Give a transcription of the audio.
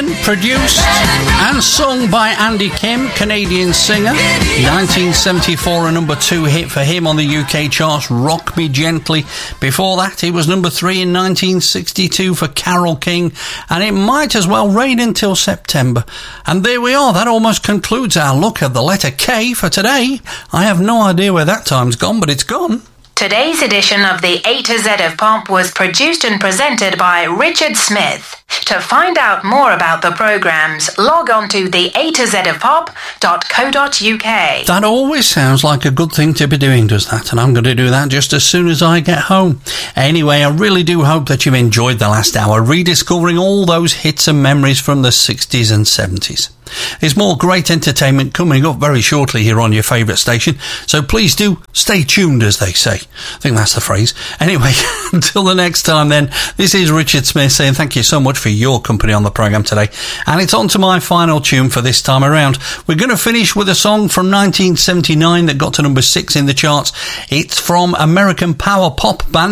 Written, produced and sung by Andy Kim, Canadian singer. 1974, a number 2 hit for him on the UK charts, Rock Me Gently. Before that, he was number 3 in 1962 for Carole King, and It Might As Well Rain Until September. And there we are, that almost concludes our look at the letter K for today. I have no idea where that time's gone, but it's gone. Today's edition of the A to Z of Pop was produced and presented by Richard Smith. To find out more about the programmes, log on to theatozofpop.co.uk. That always sounds like a good thing to be doing, does that? And I'm going to do that just as soon as I get home. Anyway, I really do hope that you've enjoyed the last hour, rediscovering all those hits and memories from the 60s and 70s. There's more great entertainment coming up very shortly here on your favourite station, so please do stay tuned, as they say. I think that's the phrase. Anyway, until the next time then, this is Richard Smith saying thank you so much for your company on the programme today. And it's on to my final tune for this time around. We're going to finish with a song from 1979 that got to number 6 in the charts. It's from American power pop band